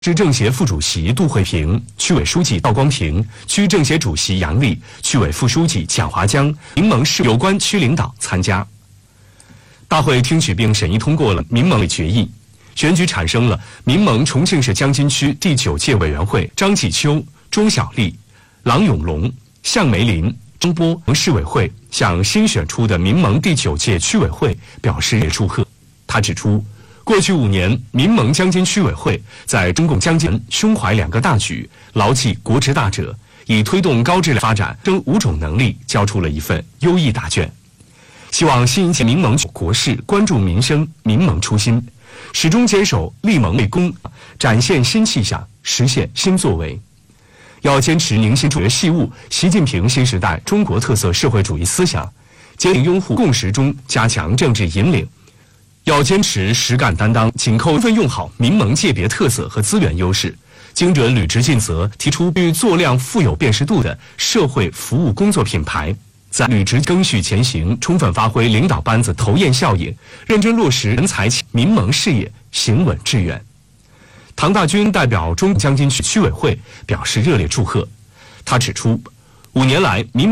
市政协副主席杜慧萍、区委书记赵光平、区政协主席杨丽、区委副书记蒋华江、民盟市有关区领导参加。大会听取并审议通过了民盟决议，选举产生了民盟重庆市江津区第9届委员会张继秋、钟小丽、郎永龙、向梅林、张波市委会向新选出的民盟第9届区委会表示热烈祝贺。他指出，过去5年，民盟江津区委会在中共江津胸怀2个大举，牢记国之大者，以推动高质量发展争5种能力，交出了一份优异答卷。希望新一届民盟国事关注民生，民盟初心，始终坚守立盟为公，展现新气象，实现新作为。要坚持凝心注细悟习近平新时代中国特色社会主义思想，坚定拥护共识中加强政治引领。要坚持实干担当，紧扣充分用好民盟界别特色和资源优势，精准履职尽责，提出具做量富有辨识度的社会服务工作品牌，在履职赓续前行，充分发挥领导班子头雁效应，认真落实人才民盟事业行稳致远。唐大军代表中江津区区委会表示热烈祝贺。他指出，5年来民